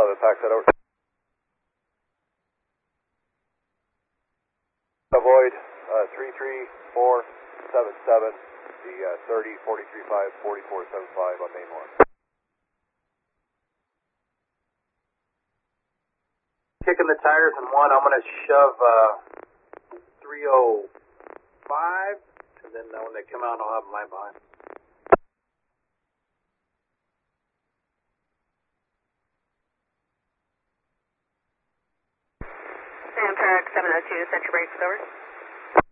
11, pack that over. Avoid 33477, the 30, 435, 4475 on main 1. Kicking the tires in 1, I'm going to shove 305, and then when they come out, I'll have them line behind. Amtrak 702, set your brakes, over.